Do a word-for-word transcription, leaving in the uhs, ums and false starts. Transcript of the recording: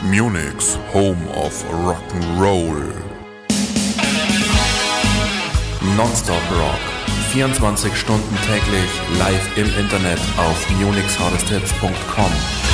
Munich's Home of Rock'n'Roll. Nonstop Rock. vierundzwanzig Stunden täglich live im Internet auf munichs hardest hits punkt com.